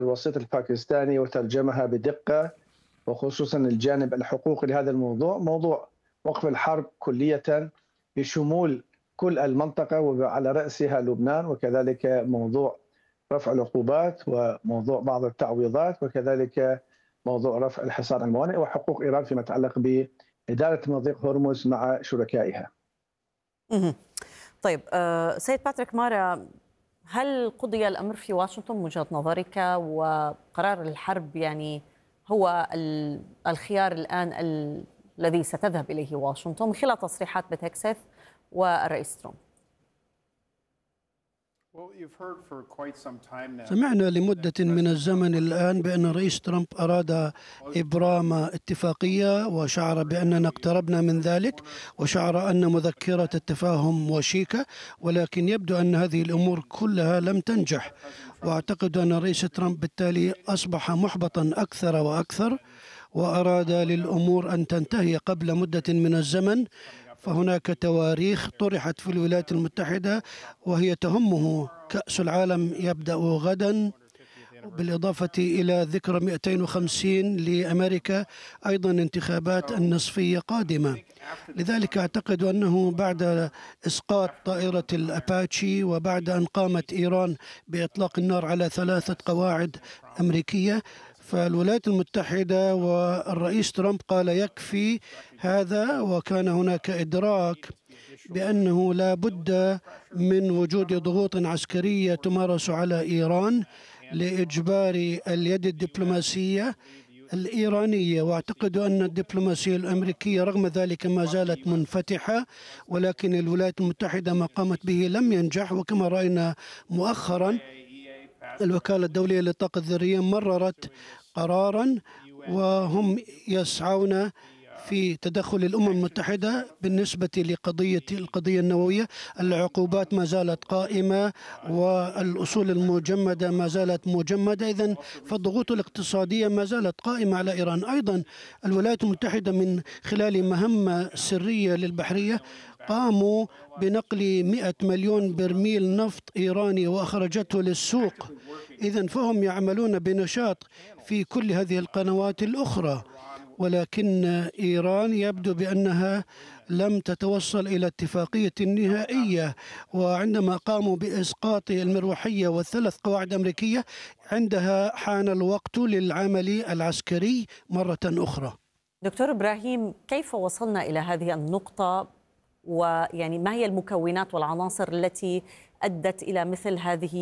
الوسيط الباكستاني وترجمها بدقة، وخصوصا الجانب الحقوقي لهذا الموضوع، موضوع وقف الحرب كلية بشمول كل المنطقة وعلى رأسها لبنان، وكذلك موضوع رفع العقوبات وموضوع بعض التعويضات، وكذلك موضوع رفع الحصار عن الموانئ وحقوق إيران فيما يتعلق بإدارة مضيق هرمز مع شركائها. طيب سيد باتريك مارا، هل قضي الأمر في واشنطن من وجهة نظرك، وقرار الحرب يعني هو الخيار الآن الذي ستذهب إليه واشنطن من خلال تصريحات بتكساس والرئيس ترامب؟ سمعنا لمدة من الزمن الآن بأن الرئيس ترامب أراد إبرام اتفاقية، وشعر بأننا اقتربنا من ذلك، وشعر أن مذكرة التفاهم وشيكة، ولكن يبدو أن هذه الأمور كلها لم تنجح. وأعتقد أن الرئيس ترامب بالتالي أصبح محبطا أكثر وأكثر، وأراد للأمور أن تنتهي قبل مدة من الزمن. فهناك تواريخ طرحت في الولايات المتحدة وهي تهمه. كأس العالم يبدأ غدا، بالإضافة إلى ذكرى 250 لأمريكا، أيضا انتخابات النصفية قادمة. لذلك أعتقد أنه بعد إسقاط طائرة الأباتشي، وبعد أن قامت إيران بإطلاق النار على 3 قواعد أمريكية، فالولايات المتحدة والرئيس ترامب قال يكفي هذا، وكان هناك إدراك بأنه لا بد من وجود ضغوط عسكرية تمارس على إيران لإجبار اليد الدبلوماسية الإيرانية. واعتقد أن الدبلوماسية الأمريكية رغم ذلك ما زالت منفتحة، ولكن الولايات المتحدة ما قامت به لم ينجح. وكما رأينا مؤخرا الوكالة الدولية للطاقة الذرية مررت قرارا، وهم يسعون في تدخل الأمم المتحدة بالنسبة القضية النووية. العقوبات ما زالت قائمة، والأصول المجمدة ما زالت مجمدة. إذن فالضغوط الاقتصادية ما زالت قائمة على إيران. أيضا الولايات المتحدة من خلال مهمة سرية للبحرية قاموا بنقل 100 مليون برميل نفط إيراني وأخرجته للسوق. إذن فهم يعملون بنشاط في كل هذه القنوات الأخرى، ولكن إيران يبدو بأنها لم تتوصل إلى اتفاقية نهائية. وعندما قاموا بإسقاط المروحية و3 قواعد أمريكية، عندها حان الوقت للعمل العسكري مرة أخرى. دكتور إبراهيم، كيف وصلنا إلى هذه النقطة؟ ويعني ما هي المكونات والعناصر التي أدت إلى مثل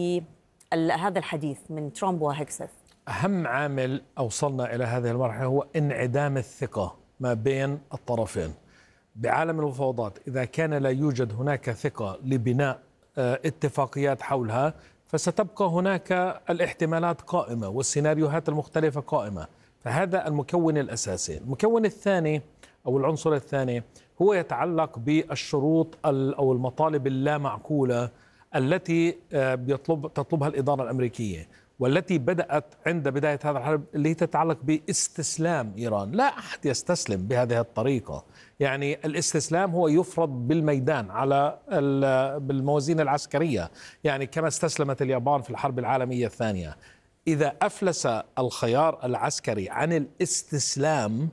هذا الحديث من ترامب وهكسث؟ أهم عامل أوصلنا إلى هذه المرحلة هو انعدام الثقة ما بين الطرفين. بعالم المفاوضات إذا كان لا يوجد هناك ثقة لبناء اتفاقيات حولها، فستبقى هناك الاحتمالات قائمة والسيناريوهات المختلفة قائمة. فهذا المكون الأساسي. المكون الثاني أو العنصر الثاني هو يتعلق بالشروط أو المطالب اللامعقولة التي تطلبها الإدارة الأمريكية، والتي بدأت عند بداية هذا الحرب، اللي تتعلق باستسلام إيران. لا أحد يستسلم بهذه الطريقة. يعني الاستسلام هو يفرض بالميدان على بالموازين العسكرية، يعني كما استسلمت اليابان في الحرب العالمية الثانية. إذا أفلس الخيار العسكري عن الاستسلام،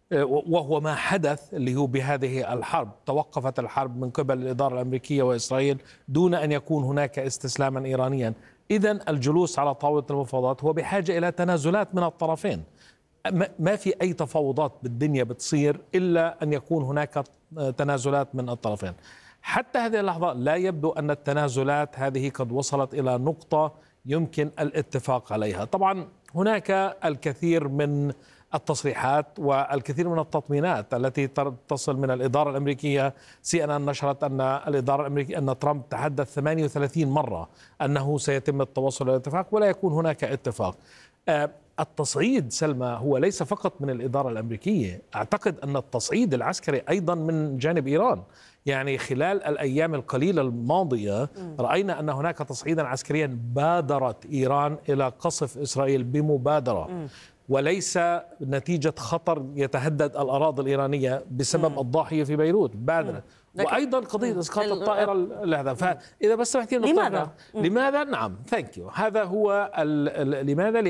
وهو ما حدث اللي هو بهذه الحرب، توقفت الحرب من قبل الإدارة الأمريكية وإسرائيل دون أن يكون هناك استسلاما إيرانيا. إذن الجلوس على طاولة المفاوضات هو بحاجة إلى تنازلات من الطرفين. ما في أي تفاوضات بالدنيا بتصير إلا أن يكون هناك تنازلات من الطرفين. حتى هذه اللحظة لا يبدو أن التنازلات هذه قد وصلت إلى نقطة يمكن الاتفاق عليها. طبعا هناك الكثير من التصريحات والكثير من التطمينات التي تصل من الإدارة الأمريكية. CNN نشرت أن الإدارة الأمريكية أن ترامب تحدث 38 مرة أنه سيتم التوصل إلى اتفاق، ولا يكون هناك اتفاق. التصعيد سلمى هو ليس فقط من الإدارة الأمريكية، أعتقد أن التصعيد العسكري أيضا من جانب إيران. يعني خلال الأيام القليلة الماضية رأينا أن هناك تصعيدا عسكريا بادرت إيران إلى قصف إسرائيل بمبادرة، وليس نتيجة خطر يتهدد الأراضي الإيرانية بسبب الضاحية في بيروت بادرة. وأيضا قضية إسقاط الطائرة لهذا. فإذا بس لماذا؟ لماذا؟ نعم، ثانك يو. هذا هو لماذا؟